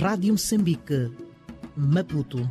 Rádio Moçambique, Maputo.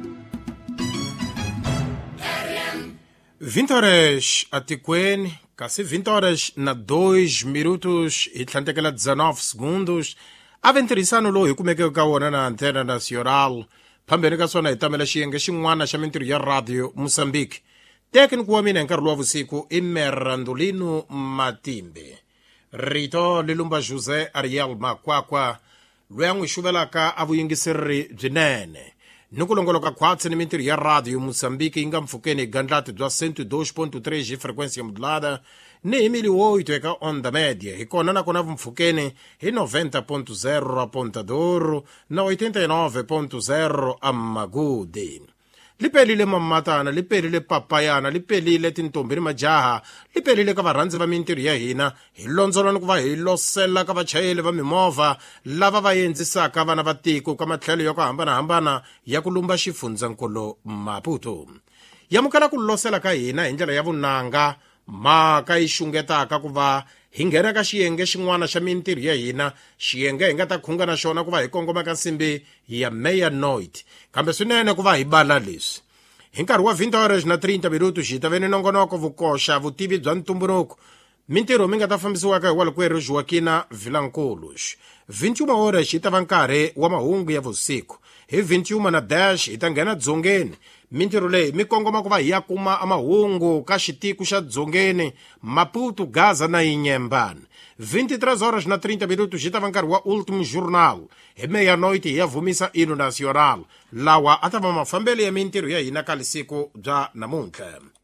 20 horas atikweni, kasi 20 horas na 2 minutos e tlhantekela 19 segundos. Aventurisano lowu hi kumekeke ka wona na antena nacional. Phambeni ka swona hi tamela xiyenge xin'wana xa mintirho ya Radio Moçambique. Técnico wa mina hi nkarhi luwa vusiku i Merandolino Matimbe. Rito Lilumba José Ariel Makwakwa, loyi a n'wi xuvelaka a vuyingiseri byinene. Ni ku longoloka khwatsi ni mintirho ya Radio Moçambique yi nga mpfhukeni hi gandlati bya 102.3 hi frequência modulada ni hi miliwoito eka onda media hi kona na kona vumpfhukeni hi 90.0 apontador na 89.0 amagudi. Lipelile mamatana, lipelile papayana, lipelile tintombi ni majaha, lipelile ka varhandzi va mintirho ya hina, hi londzolana ku va hi losela ka vachayeli va mimovha lava va yenzisaka vana va tiko ka matlhelo ya ku hambanahambana ya ku lumba xifundzankulu Maputo. Yamukela ku losela ka hina hi ndlela ya vunanga, mhaka yi xungetaka ku va hi nghena ka xiyenge xin'wana xa mintirho ya hina, xiyenge hi nga ta khunga na xona ku va hi kongoma ka nsimbi ya Meya Noit, kambe swinene ku va hi bala leswi. Hi nkarhi wa 20 horas na 30 minutos hi ta ve ni nongonoko vukoxa vutivi bya ntumbuluko. Mintirho mi nga ta fambisiwaka hi walukwerhu Joaquina Vilancolos. 21 horas hi ta va nkarhi wa mahungu ya vusiku. Hi 21 na dash hi ta nghena dzongeni. Mintirho leyi mi kongoma ku va hi ya kuma mahungu ka xitiku xa dzongeni, Maputo, Gaza na Inhambane. 23 horas na 30 minutos hi ta va nkarhi wa Último Jornal. Hi meia-noite hi ya vumisa hino nacional, lawa a ta va mafambelo ya mintirho ya hina ka lisiku bya namuntlha.